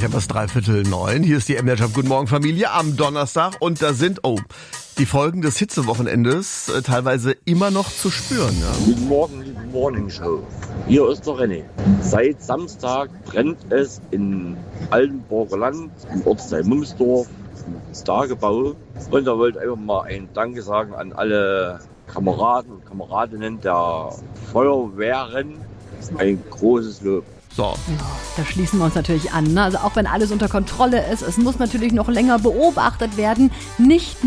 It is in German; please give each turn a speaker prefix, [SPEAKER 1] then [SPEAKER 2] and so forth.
[SPEAKER 1] haben es 8:45. Hier ist die MDR Job. Guten Morgen, Familie, am Donnerstag. Und da sind, die Folgen des Hitzewochenendes teilweise immer noch zu spüren. Ja.
[SPEAKER 2] Guten Morgen, liebe Morning Show. Hier ist der René. Seit Samstag brennt es in Altenburger Land, im Ortsteil Mumsdorf, im Tagebau. Und da wollte ich einfach mal ein Danke sagen an alle Kameraden und Kameradinnen der Feuerwehren. Ein großes Lob.
[SPEAKER 1] So.
[SPEAKER 3] Ja, da schließen wir uns natürlich an. Ne? Also auch wenn alles unter Kontrolle ist, es muss natürlich noch länger beobachtet werden. Nicht